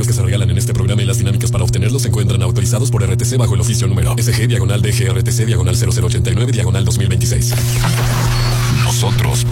que se regalan en este programa y las dinámicas para obtenerlos se encuentran autorizados por RTC bajo el oficio número SG/DGRTC/0089/2026. Nosotros